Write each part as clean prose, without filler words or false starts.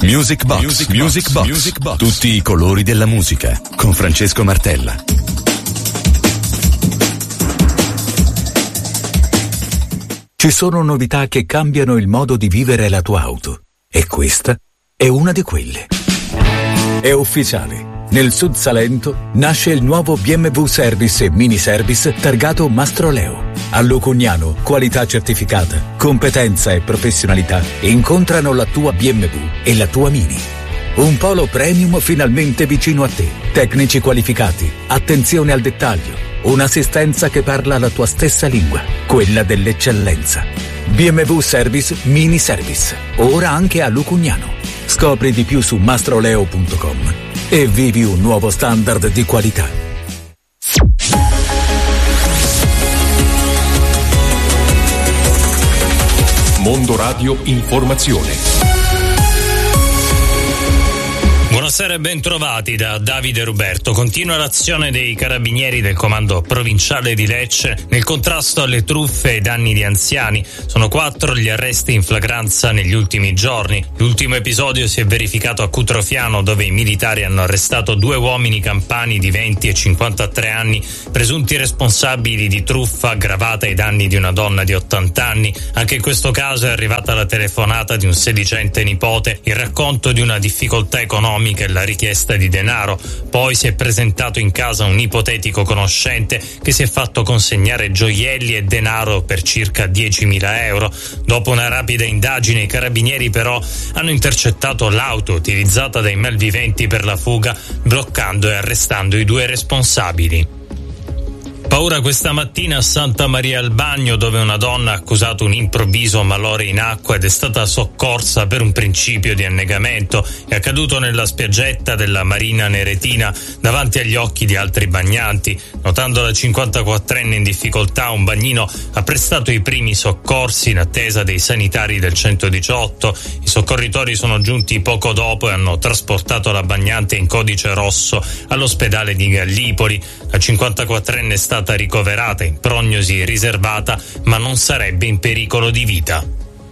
Music Box. Tutti i colori della musica con Francesco Martella. Ci sono novità che cambiano il modo di vivere la tua auto e questa è una di quelle. È ufficiale. Nel Sud Salento nasce il nuovo BMW Service e Mini Service targato Mastroleo. A Lucugnano, qualità certificata, competenza e professionalità incontrano la tua BMW e la tua Mini. Un polo premium finalmente vicino a te. Tecnici qualificati, attenzione al dettaglio, un'assistenza che parla la tua stessa lingua, quella dell'eccellenza. BMW Service Mini Service, ora anche a Lucugnano. Scopri di più su mastroleo.com e vivi un nuovo standard di qualità. Mondo Radio Informazione. Buonasera e bentrovati da Davide Ruberto. Continua l'azione dei carabinieri del comando provinciale di Lecce nel contrasto alle truffe e ai danni di anziani. Sono 4 gli arresti in flagranza negli ultimi giorni. L'ultimo episodio si è verificato a Cutrofiano, dove i militari hanno arrestato 2 uomini campani di 20 e 53 anni, presunti responsabili di truffa aggravata ai danni di una donna di 80 anni. Anche in questo caso è arrivata la telefonata di un sedicente nipote, il racconto di una difficoltà economica e la richiesta di denaro. Poi si è presentato in casa un ipotetico conoscente che si è fatto consegnare gioielli e denaro per circa 10.000 euro. Dopo una rapida indagine, i carabinieri però hanno intercettato l'auto utilizzata dai malviventi per la fuga, bloccando e arrestando i 2 responsabili. Paura questa mattina a Santa Maria al Bagno, dove una donna ha accusato un improvviso malore in acqua ed è stata soccorsa per un principio di annegamento. È accaduto nella spiaggetta della Marina Neretina davanti agli occhi di altri bagnanti. Notando la 54enne in difficoltà, un bagnino ha prestato i primi soccorsi in attesa dei sanitari del 118. I soccorritori sono giunti poco dopo e hanno trasportato la bagnante in codice rosso all'ospedale di Gallipoli. La 54enne è stata ricoverata in prognosi riservata, ma non sarebbe in pericolo di vita.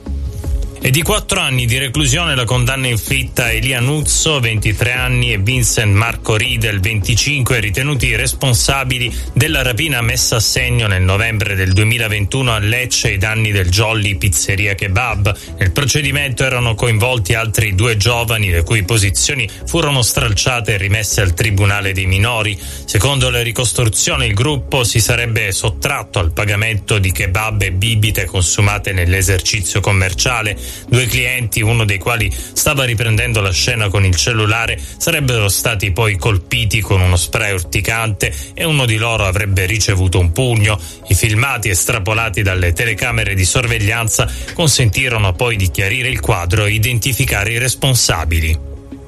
E di 4 anni di reclusione la condanna inflitta a Elia Nuzzo, 23 anni, e Vincent Marco Riedel, 25, ritenuti responsabili della rapina messa a segno nel novembre del 2021 a Lecce ai danni del Jolly Pizzeria Kebab. Nel procedimento erano coinvolti altri 2 giovani, le cui posizioni furono stralciate e rimesse al Tribunale dei minori. Secondo la ricostruzione, il gruppo si sarebbe sottratto al pagamento di kebab e bibite consumate nell'esercizio commerciale. 2 clienti, uno dei quali stava riprendendo la scena con il cellulare, sarebbero stati poi colpiti con uno spray urticante e uno di loro avrebbe ricevuto un pugno. I filmati estrapolati dalle telecamere di sorveglianza consentirono poi di chiarire il quadro e identificare i responsabili.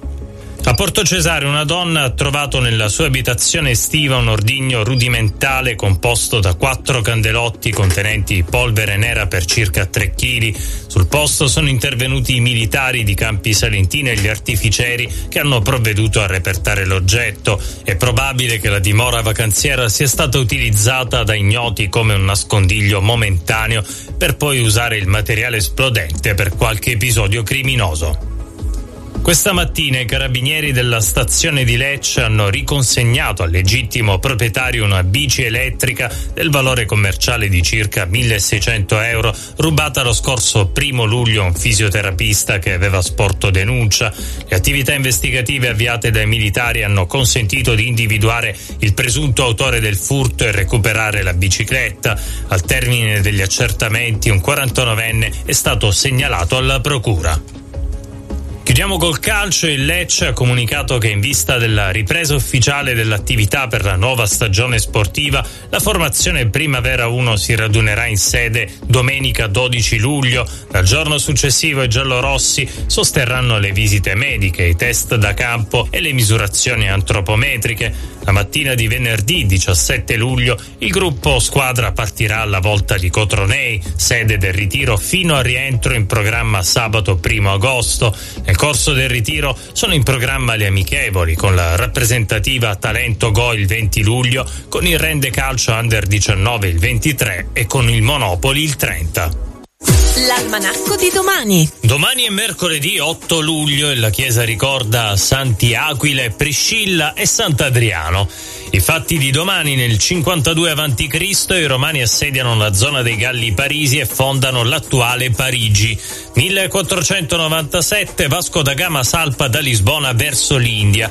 A Porto Cesare una donna ha trovato nella sua abitazione estiva un ordigno rudimentale composto da 4 candelotti contenenti polvere nera per circa 3 kg. Sul posto sono intervenuti i militari di Campi Salentini e gli artificieri che hanno provveduto a repertare l'oggetto. È probabile che la dimora vacanziera sia stata utilizzata da ignoti come un nascondiglio momentaneo per poi usare il materiale esplodente per qualche episodio criminoso. Questa mattina i carabinieri della stazione di Lecce hanno riconsegnato al legittimo proprietario una bici elettrica del valore commerciale di circa 1.600 euro, rubata lo scorso 1 luglio a un fisioterapista che aveva sporto denuncia. Le attività investigative avviate dai militari hanno consentito di individuare il presunto autore del furto e recuperare la bicicletta. Al termine degli accertamenti un 49enne è stato segnalato alla procura. Chiudiamo col calcio. Il Lecce ha comunicato che in vista della ripresa ufficiale dell'attività per la nuova stagione sportiva, la formazione Primavera 1 si radunerà in sede domenica 12 luglio. Dal giorno successivo i giallorossi sosterranno le visite mediche, i test da campo e le misurazioni antropometriche. La mattina di venerdì 17 luglio il gruppo squadra partirà alla Volta di Cotronei, sede del ritiro, fino al rientro in programma sabato 1 agosto. Nel corso del ritiro sono in programma le amichevoli con la rappresentativa Talento Go il 20 luglio, con il Rende Calcio Under 19 il 23 e con il Monopoli il 30. L'almanacco di domani. Domani è mercoledì 8 luglio e la chiesa ricorda Santi Aquila e Priscilla e Sant'Adriano. I fatti di domani: nel 52 a.C. i Romani assediano la zona dei Galli Parisi e fondano l'attuale Parigi. 1497 Vasco da Gama salpa da Lisbona verso l'India.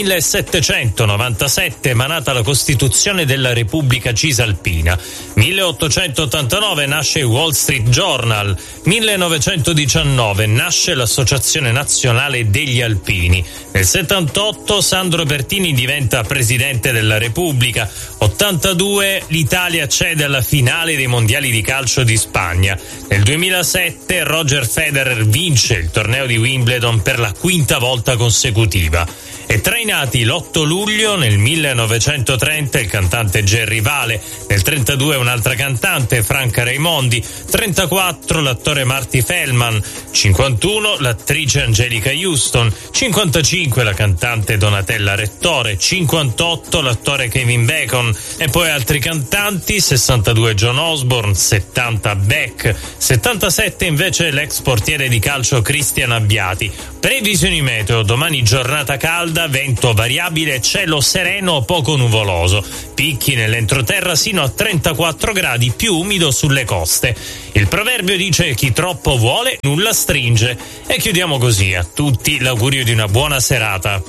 1797 emanata la Costituzione della Repubblica Cisalpina. 1889 nasce il Wall Street Journal. 1919 nasce l'Associazione Nazionale degli Alpini. Nel 78 Sandro Pertini diventa presidente della Repubblica. 82 l'Italia accede alla finale dei mondiali di calcio di Spagna. Nel 2007 Roger Federer vince il torneo di Wimbledon per la quinta volta consecutiva. E tra i nati l'8 luglio, nel 1930 il cantante Jerry Vale, nel 32 un'altra cantante, Franca Raimondi, 34 l'attore Marty Feldman, 51 l'attrice Angelica Houston, 55 la cantante Donatella Rettore, 58 l'attore Kevin Bacon e poi altri cantanti, 62 John Osborne, 70 Beck, 77 invece l'ex portiere di calcio Cristian Abbiati. Previsioni meteo: domani giornata calda, vento variabile, cielo sereno poco nuvoloso, picchi nell'entroterra sino a 34 gradi, più umido sulle coste. Il proverbio dice: chi troppo vuole nulla stringe. E chiudiamo così. A tutti l'augurio di una buona serata.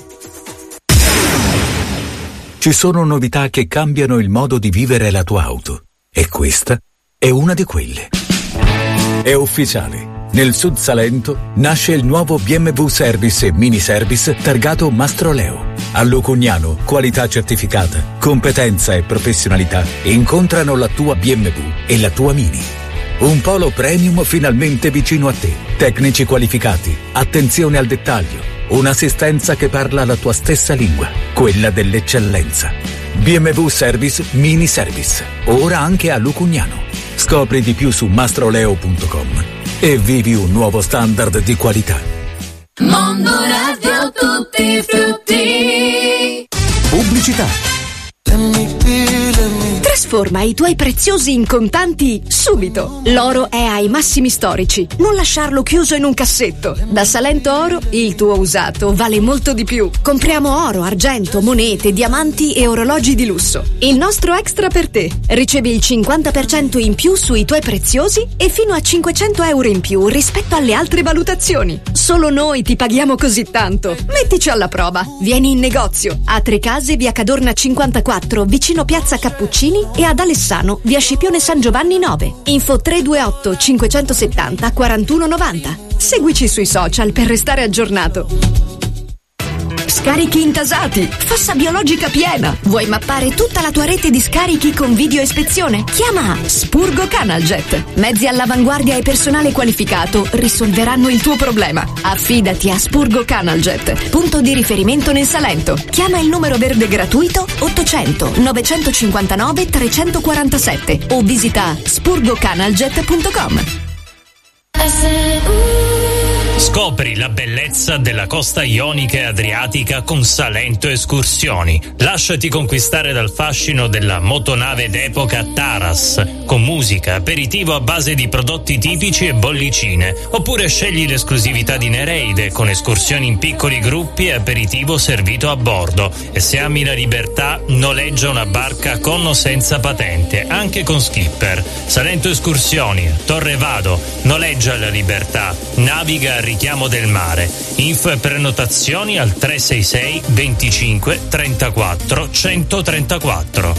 Ci sono novità che cambiano il modo di vivere la tua auto e questa è una di quelle. È ufficiale. Nel Sud Salento nasce il nuovo BMW Service e Mini Service targato Mastroleo. A Lucugnano, qualità certificata, competenza e professionalità incontrano la tua BMW e la tua Mini. Un polo premium finalmente vicino a te. Tecnici qualificati, attenzione al dettaglio, un'assistenza che parla la tua stessa lingua, quella dell'eccellenza. BMW Service Mini Service, ora anche a Lucugnano. Scopri di più su mastroleo.com e vivi un nuovo standard di qualità. Mondo Radio Tutti Frutti. Pubblicità. Trasforma i tuoi preziosi in contanti subito. L'oro è ai massimi storici. Non lasciarlo chiuso in un cassetto. Da Salento Oro il tuo usato vale molto di più. Compriamo oro, argento, monete, diamanti e orologi di lusso. Il nostro extra per te. Ricevi il 50% in più sui tuoi preziosi e fino a 500 euro in più rispetto alle altre valutazioni. Solo noi ti paghiamo così tanto. Mettici alla prova. Vieni in negozio a Trecase, via Cadorna 54, vicino Piazza Cappuccini, e ad Alessano, via Scipione San Giovanni 9. Info 328 570 4190. Seguici sui social per restare aggiornato. Scarichi intasati, fossa biologica piena. Vuoi mappare tutta la tua rete di scarichi con video ispezione? Chiama Spurgo Canaljet. Mezzi all'avanguardia e personale qualificato risolveranno il tuo problema. Affidati a Spurgo Canaljet, punto di riferimento nel Salento. Chiama il numero verde gratuito 800 959 347 o visita spurgocanaljet.com. Scopri la bellezza della costa ionica e adriatica con Salento Escursioni. Lasciati conquistare dal fascino della motonave d'epoca Taras, con musica, aperitivo a base di prodotti tipici e bollicine. Oppure scegli l'esclusività di Nereide, con escursioni in piccoli gruppi e aperitivo servito a bordo. E se ami la libertà, noleggia una barca con o senza patente, anche con skipper. Salento Escursioni, Torre Vado, noleggia la libertà, naviga a richiamo del mare. Info e prenotazioni al 366 25 34 134.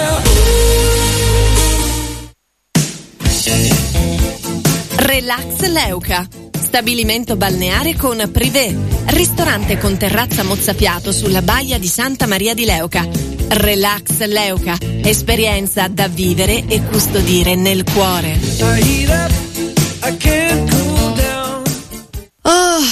Relax Leuca. Stabilimento balneare con privé. Ristorante con terrazza mozzapiato sulla baia di Santa Maria di Leuca. Relax Leuca. Esperienza da vivere e custodire nel cuore.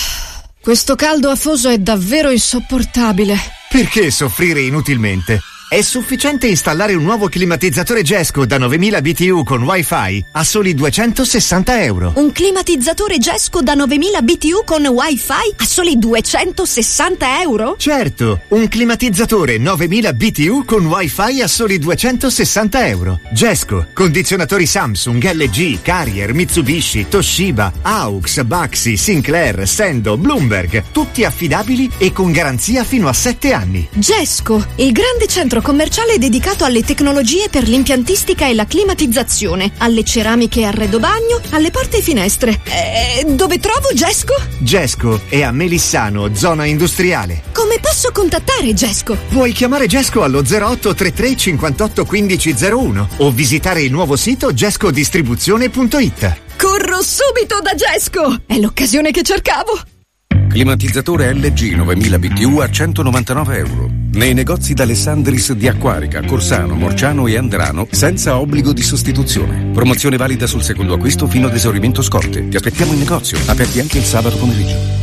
Questo caldo afoso è davvero insopportabile. Perché soffrire inutilmente? È sufficiente installare un nuovo climatizzatore Gesco da 9000 BTU con Wi-Fi a soli €260. Un climatizzatore Gesco da 9000 BTU con Wi-Fi a soli €260? Certo, un climatizzatore 9000 BTU con Wi-Fi a soli €260. Gesco, condizionatori Samsung, LG, Carrier, Mitsubishi, Toshiba, AUX, Baxi, Sinclair, Sendo, Bloomberg, tutti affidabili e con garanzia fino a 7 anni. Gesco, il grande centro commerciale dedicato alle tecnologie per l'impiantistica e la climatizzazione, alle ceramiche e arredo bagno, alle porte e finestre. Dove trovo Gesco? Gesco è a Melissano, zona industriale. Come posso contattare Gesco? Puoi chiamare Gesco allo 0833 58 15 01 o visitare il nuovo sito gescodistribuzione.it. Corro subito da Gesco! È l'occasione che cercavo! Climatizzatore LG 9000 BTU a €199. Nei negozi d'Alessandris di Acquarica, Corsano, Morciano e Andrano senza obbligo di sostituzione. Promozione valida sul secondo acquisto fino ad esaurimento scorte. Ti aspettiamo in negozio, aperti anche il sabato pomeriggio.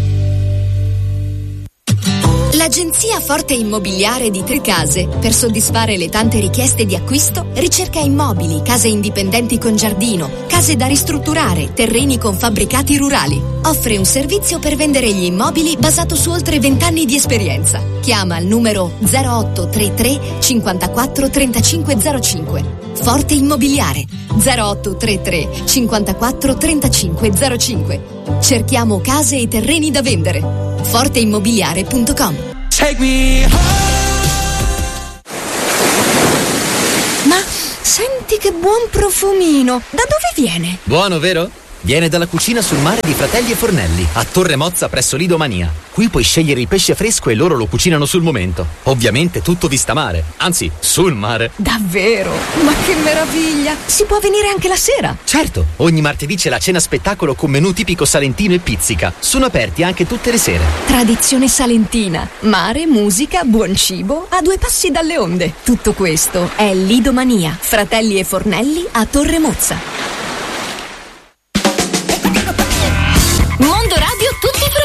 L'agenzia Forte Immobiliare di Tricase, per soddisfare le tante richieste di acquisto, ricerca immobili, case indipendenti con giardino, case da ristrutturare, terreni con fabbricati rurali. Offre un servizio per vendere gli immobili basato su oltre 20 anni di esperienza. Chiama al numero 0833 54 3505. Forte Immobiliare 0833 54 3505. Cerchiamo case e terreni da vendere. forteimmobiliare.com. Take me home. Ma senti che buon profumino! Da dove viene? Buono, vero? Viene dalla cucina sul mare di Fratelli e Fornelli, a Torre Mozza presso Lido Mania. Qui puoi scegliere il pesce fresco e loro lo cucinano sul momento. Ovviamente tutto vista mare, anzi, sul mare. Davvero? Ma che meraviglia! Si può venire anche la sera? Certo, ogni martedì c'è la cena spettacolo con menù tipico salentino e pizzica. Sono aperti anche tutte le sere. Tradizione salentina, mare, musica, buon cibo, a 2 passi dalle onde. Tutto questo è Lido Mania, Fratelli e Fornelli a Torre Mozza.